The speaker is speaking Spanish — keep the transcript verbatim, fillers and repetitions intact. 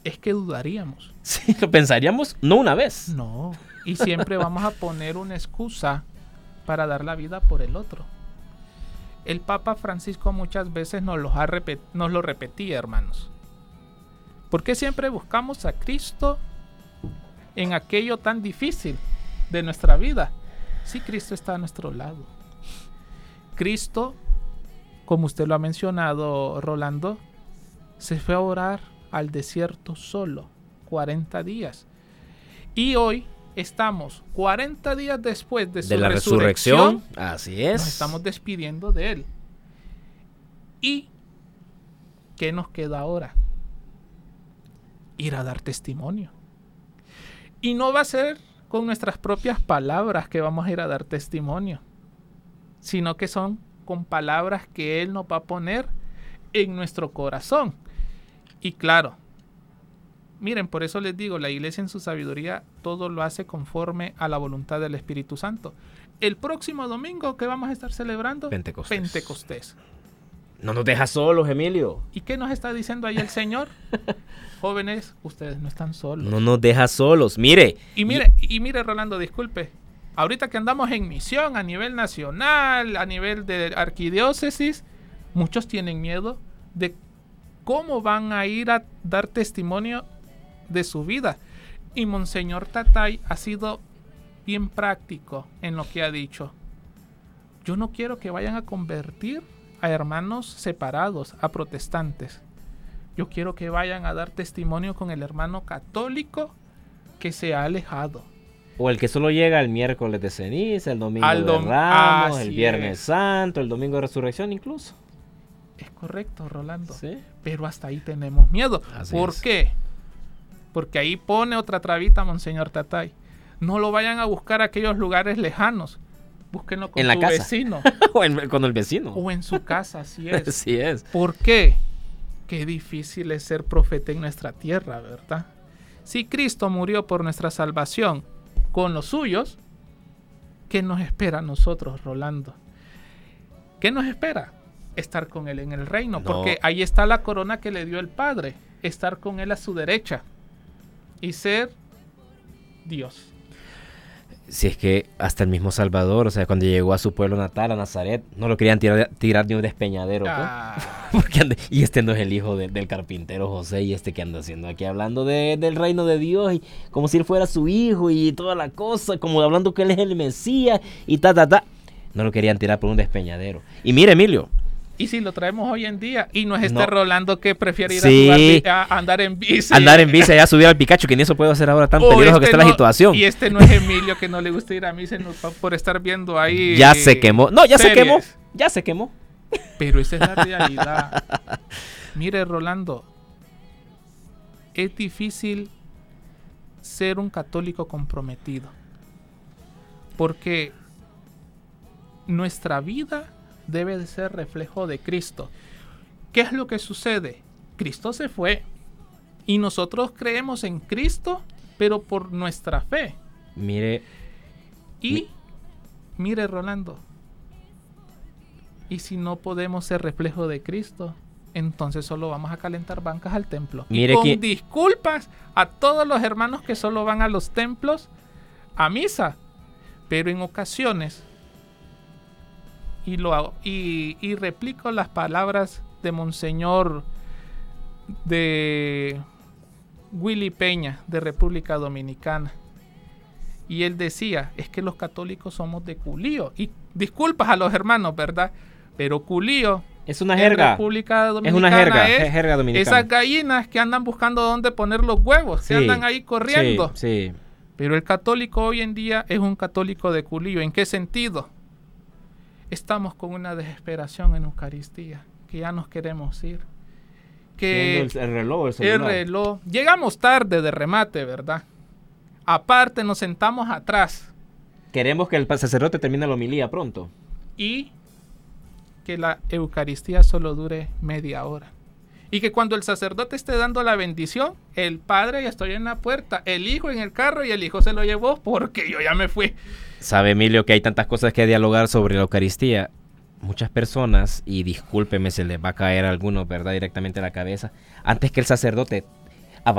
es que dudaríamos. Sí, lo pensaríamos no una vez. No, y siempre vamos a poner una excusa para dar la vida por el otro. El Papa Francisco muchas veces nos lo, ha repet- nos lo repetía, hermanos. ¿Por qué siempre buscamos a Cristo en aquello tan difícil de nuestra vida? Sí, Cristo está a nuestro lado. Cristo, como usted lo ha mencionado, Rolando, se fue a orar al desierto solo, cuarenta días. Y hoy estamos cuarenta días después de su de la resurrección, resurrección. Así es. nos estamos despidiendo de él. ¿Y qué nos queda ahora? Ir a dar testimonio. Y no va a ser con nuestras propias palabras que vamos a ir a dar testimonio, sino que son con palabras que Él nos va a poner en nuestro corazón. Y claro, miren, por eso les digo, la iglesia en su sabiduría todo lo hace conforme a la voluntad del Espíritu Santo. El próximo domingo, ¿qué vamos a estar celebrando? Pentecostés. Pentecostés. No nos deja solos, Emilio. ¿Y qué nos está diciendo ahí el Señor? Jóvenes, ustedes no están solos. No nos deja solos. Mire. Y mire, y, y mire, Rolando, disculpe. Ahorita que andamos en misión a nivel nacional, a nivel de arquidiócesis, muchos tienen miedo de cómo van a ir a dar testimonio de su vida. Y Monseñor Tatay ha sido bien práctico en lo que ha dicho. Yo no quiero que vayan a convertir a hermanos separados, a protestantes. Yo quiero que vayan a dar testimonio con el hermano católico que se ha alejado. O el que solo llega el miércoles de ceniza, el domingo Al dom- de Ramos, Así el Viernes es. Santo, el domingo de resurrección incluso. Es correcto, Rolando. Sí. Pero hasta ahí tenemos miedo. Así ¿Por es. qué? Porque ahí pone otra trabita, Monseñor Tatay. No lo vayan a buscar a aquellos lugares lejanos. Búsquenlo con En la su casa. vecino. o en- con el vecino. O en su casa, así es. Así es. ¿Por qué? Qué difícil es ser profeta en nuestra tierra, ¿verdad? Si Cristo murió por nuestra salvación con los suyos, ¿qué nos espera a nosotros, Rolando? ¿Qué nos espera? Estar con Él en el reino, No. porque ahí está la corona que le dio el Padre, estar con Él a su derecha y ser Dios. Si es que hasta el mismo Salvador, o sea, cuando llegó a su pueblo natal, a Nazaret, no lo querían tirar, tirar ni un despeñadero. ¿no? Ah, Porque ande- y este no es el hijo de- del carpintero José, y este que anda haciendo aquí hablando de, del reino de Dios, y como si él fuera su hijo y toda la cosa, como hablando que él es el Mesías y ta, ta, ta. No lo querían tirar por un despeñadero. Y mire, Emilio. y si lo traemos hoy en día y no es este No. Rolando que prefiere ir Sí. a, jugar bi- a, a andar en bici. Andar en bici allá, subir al Picacho, que ni eso puedo hacer ahora, tan O peligroso que este está la no- situación. Y este no es Emilio, que no le gusta ir a misa no, pa- por estar viendo ahí. Ya se quemó. No, ya se series. quemó. Ya se quemó. Pero esa es la realidad. Mire, Rolando, es difícil ser un católico comprometido. Porque nuestra vida debe de ser reflejo de Cristo. ¿Qué es lo que sucede? Cristo se fue y nosotros creemos en Cristo, pero por nuestra fe. Mire, Y Mi- mire, Rolando, y si no podemos ser reflejo de Cristo, entonces solo vamos a calentar bancas al templo. Mire y con que- disculpas a todos los hermanos que solo van a los templos a misa, pero en ocasiones, y, lo hago- y, y replico las palabras de Monseñor de Willy Peña, de República Dominicana. Y él decía, es que los católicos somos de culío. Y disculpas a los hermanos, ¿verdad? Pero culío es una en jerga. República Es Dominicana una jerga. es Es jerga dominicana. esas gallinas que andan buscando dónde poner los huevos, Sí, que andan ahí corriendo. Sí, sí. Pero el católico hoy en día es un católico de culillo. ¿En qué sentido? Estamos con una desesperación en Eucaristía, que ya nos queremos ir. Que Viendo el, el reloj, el el celular. reloj. Llegamos tarde de remate, ¿verdad? Aparte nos sentamos atrás Queremos que el sacerdote termine la homilía pronto. y que la Eucaristía solo dure media hora. Y que cuando el sacerdote esté dando la bendición, el padre ya estoy en la puerta, el hijo en el carro y el hijo se lo llevó porque yo ya me fui. Sabe, Emilio, que hay tantas cosas que dialogar sobre la Eucaristía. Muchas personas, y discúlpeme, se les va a caer a algunos, ¿verdad?, directamente a la cabeza. Antes que el sacerdote